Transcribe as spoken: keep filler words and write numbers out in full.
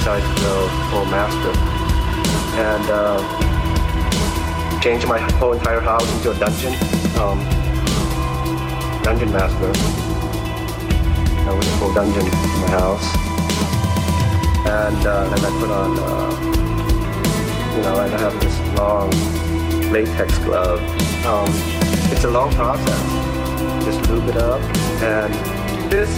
decided to go full master and uh, change my whole entire house into a dungeon. Um, dungeon master. I was a full dungeon in my house. And uh, then I put on, uh, you know, and I have this long latex glove. Um, it's a long process. Just lube it up, and this